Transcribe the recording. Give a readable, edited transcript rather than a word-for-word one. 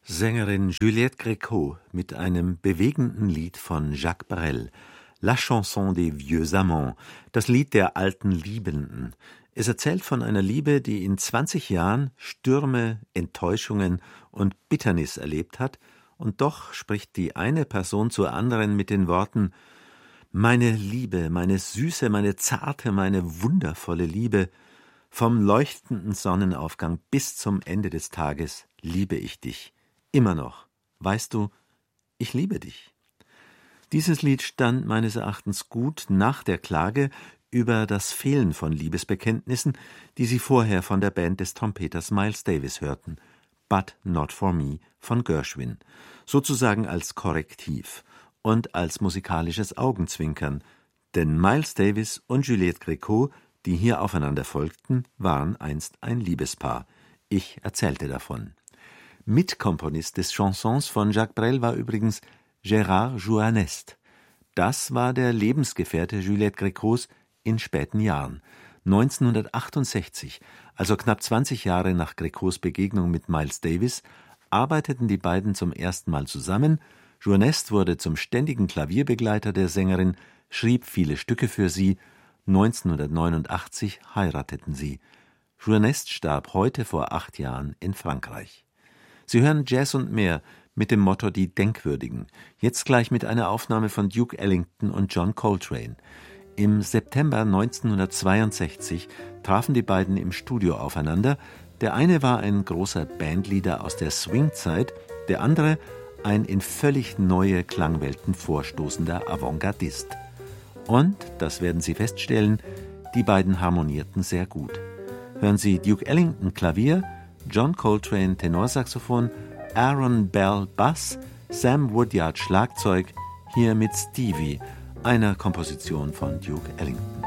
Sängerin Juliette Gréco mit einem bewegenden Lied von Jacques Brel, La Chanson des Vieux Amants, das Lied der alten Liebenden. Es erzählt von einer Liebe, die in 20 Jahren Stürme, Enttäuschungen und Bitternis erlebt hat, und doch spricht die eine Person zur anderen mit den Worten: Meine Liebe, meine süße, meine zarte, meine wundervolle Liebe, vom leuchtenden Sonnenaufgang bis zum Ende des Tages liebe ich dich. Immer noch. Weißt du, ich liebe dich. Dieses Lied stand meines Erachtens gut nach der Klage über das Fehlen von Liebesbekenntnissen, die sie vorher von der Band des Trompeters Miles Davis hörten, But Not For Me von Gershwin, sozusagen als Korrektiv und als musikalisches Augenzwinkern, denn Miles Davis und Juliette Gréco, die hier aufeinander folgten, waren einst ein Liebespaar. Ich erzählte davon. Mitkomponist des Chansons von Jacques Brel war übrigens Gérard Jouanest. Das war der Lebensgefährte Juliette Grécos in späten Jahren. 1968, also knapp 20 Jahre nach Grécos Begegnung mit Miles Davis, arbeiteten die beiden zum ersten Mal zusammen. Jouanest wurde zum ständigen Klavierbegleiter der Sängerin, schrieb viele Stücke für sie. 1989 heirateten sie. Jouanest starb heute vor 8 Jahren in Frankreich. Sie hören Jazz und mehr mit dem Motto Die Denkwürdigen. Jetzt gleich mit einer Aufnahme von Duke Ellington und John Coltrane. Im September 1962 trafen die beiden im Studio aufeinander. Der eine war ein großer Bandleader aus der Swingzeit, der andere ein in völlig neue Klangwelten vorstoßender Avantgardist. Und, das werden Sie feststellen, die beiden harmonierten sehr gut. Hören Sie Duke Ellington Klavier, John Coltrane Tenorsaxophon, Aaron Bell Bass, Sam Woodyard Schlagzeug, hier mit Stevie, einer Komposition von Duke Ellington.